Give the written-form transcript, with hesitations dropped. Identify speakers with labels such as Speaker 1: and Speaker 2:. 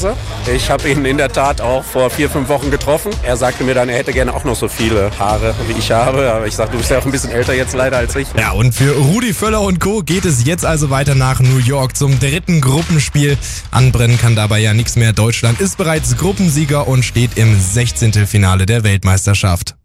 Speaker 1: Klasse. Ich habe ihn in der Tat auch vor 4-5 Wochen getroffen. Er sagte mir dann, er hätte gerne auch noch so viele Haare, wie ich habe. Aber ich sage, du bist ja auch ein bisschen älter jetzt leider als ich.
Speaker 2: Ja, und für Rudi Völler und Co. geht es jetzt also weiter nach New York zum 3. Gruppenspiel. Anbrennen kann dabei ja nichts mehr. Deutschland ist bereits Gruppensieger und steht im 16. Finale der Weltmeisterschaft.